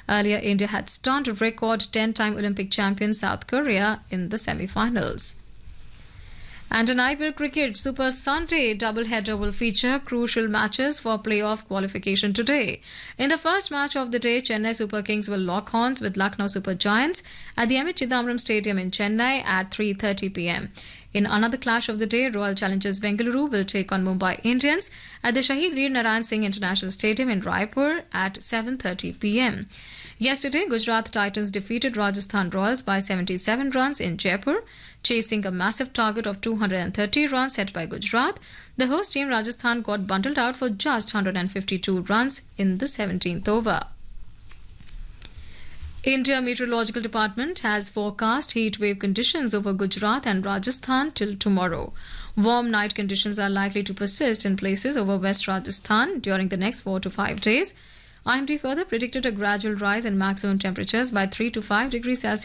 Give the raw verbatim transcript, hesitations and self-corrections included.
Earlier, India had stunned record ten-time Olympic champion South Korea in the semi-finals. And an I P L Cricket Super Sunday doubleheader will feature crucial matches for playoff qualification today. In the first match of the day, Chennai Super Kings will lock horns with Lucknow Super Giants at the M A Chidambaram Stadium in Chennai at three thirty p m. In another clash of the day, Royal Challengers Bengaluru will take on Mumbai Indians at the Shahid Veer Narayan Singh International Stadium in Raipur at seven thirty p m. Yesterday, Gujarat Titans defeated Rajasthan Royals by seventy-seven runs in Jaipur. Chasing a massive target of two hundred thirty runs set by Gujarat, the host team Rajasthan got bundled out for just one hundred fifty-two runs in the seventeenth over. India Meteorological Department has forecast heat wave conditions over Gujarat and Rajasthan till tomorrow. Warm night conditions are likely to persist in places over West Rajasthan during the next four to five days. I M D further predicted a gradual rise in maximum temperatures by three to five degrees Celsius